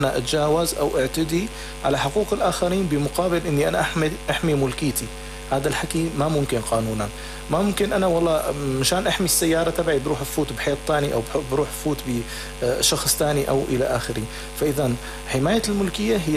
أنا أتجاوز أو أعتدي على حقوق الآخرين بمقابل إني أنا أحمي ملكيتي. هذا الحكي ما ممكن قانونا. ما ممكن أنا والله مشان أحمي السيارة تبعي بروح بفوت بحيط ثاني أو بروح بفوت بشخص ثاني أو إلى آخره. فإذا حماية الملكية هي